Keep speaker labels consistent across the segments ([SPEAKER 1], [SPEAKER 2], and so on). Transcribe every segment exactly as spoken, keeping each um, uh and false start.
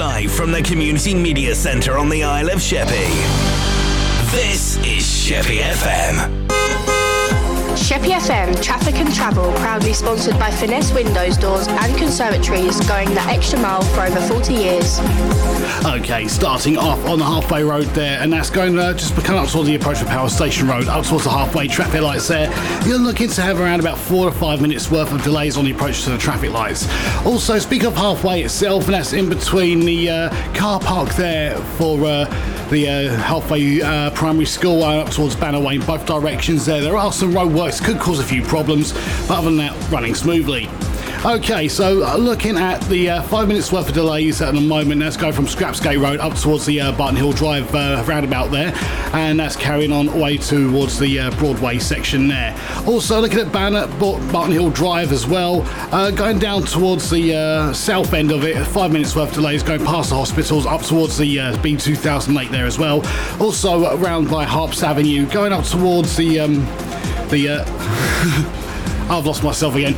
[SPEAKER 1] Live from the Community Media Centre on the Isle of Sheppey. This is Sheppey F M.
[SPEAKER 2] Sheppey F M, Traffic and Travel, proudly sponsored by Finesse Windows, Doors and Conservatories, going the extra mile for over forty years.
[SPEAKER 3] Okay, starting off on the halfway road there, and that's going uh, just coming up towards the approach of Power Station Road, up towards the halfway traffic lights there. You're looking to have around about four to five minutes worth of delays on the approach to the traffic lights. Also, speaking of halfway itself, and that's in between the uh, car park there for uh, the uh, halfway uh, primary school uh, up towards Bannerway in both directions there. There are some road works, could cause a few problems, but other than that, running smoothly. Okay, so uh, looking at the uh, five minutes worth of delays at the moment. Let's go from Scrapsgate Road up towards the uh, Barton Hill Drive uh, roundabout there, and that's carrying on all the way towards the uh, Broadway section there. Also looking at Banner, Barton Hill Drive as well, uh, going down towards the uh, south end of it, five minutes worth of delays going past the hospitals up towards the uh, B two thousand eight there as well. Also around by Harps Avenue, going up towards the um, the uh, I've lost myself again.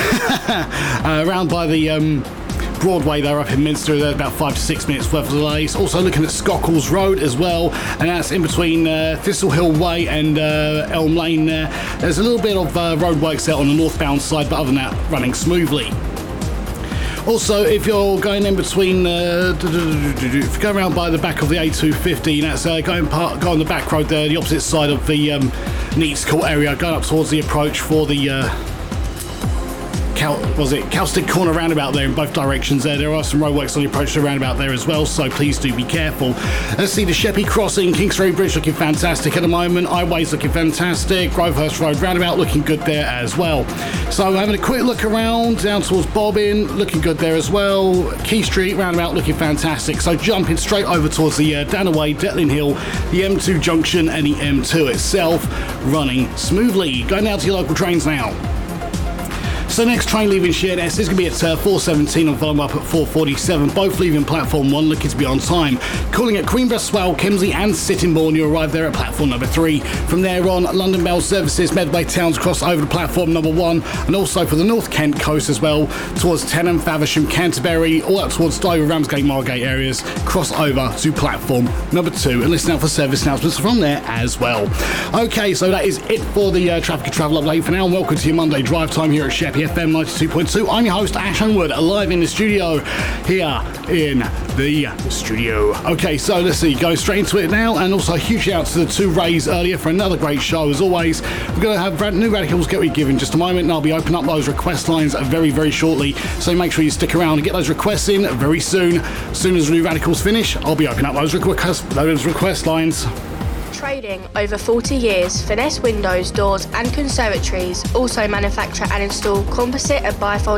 [SPEAKER 3] uh, around by the um, Broadway there up in Minster, there's about five to six minutes worth of delays. Also looking at Scockles Road as well, and that's in between uh, Thistle Hill Way and uh, Elm Lane there. There's a little bit of uh, roadworks there on the northbound side, but other than that, running smoothly. Also, if you're going in between, uh, if you go around by the back of the A two fifty, that's uh, going part, go on the back road there, the opposite side of the um, Neats Court area, going up towards the approach for the uh, Cal- was it Cowstick Corner roundabout there in both directions there. There are some roadworks on the approach to the roundabout there as well, so please do be careful. Let's see the Sheppey Crossing, Kingsbury Bridge looking fantastic at the moment, Highways looking fantastic, Grovehurst Road roundabout looking good there as well. So having a quick look around down towards Bobbin, looking good there as well. Key Street roundabout looking fantastic. So jumping straight over towards the uh, Danaway, Detlin Hill, the M two junction and the M two itself running smoothly. Going out to your local trains now. So next train leaving Sheerness is going to be at uh, four seventeen and following up at four forty-seven, both leaving platform one, looking to be on time. Calling at Queenborough, Swell, Kemsley and Sittingbourne, you arrive there at platform number three. From there on, London Bell Services, Medway Towns cross over to platform number one, and also for the North Kent coast as well, towards Tenham, Faversham, Canterbury, all up towards Dover, Ramsgate, Margate areas, cross over to platform number two, and listen out for service announcements from there as well. Okay, so that is it for the uh, traffic and travel update for now, and welcome to your Monday drive time here at Sheppey F M ninety-two point two. I'm your host, Ash Homewood, live in the studio, here in the studio. Okay, so let's see, go straight into it now, and also a huge shout out to the two Rays earlier for another great show as always. We're going to have new Radicals Get We Give in just a moment, and I'll be opening up those request lines very, very shortly, so make sure you stick around and get those requests in very soon. As soon as the new Radicals finish, I'll be opening up those request, those request lines.
[SPEAKER 2] Trading over forty years, Finesse Windows, Doors and Conservatories also manufacture and install composite and bifold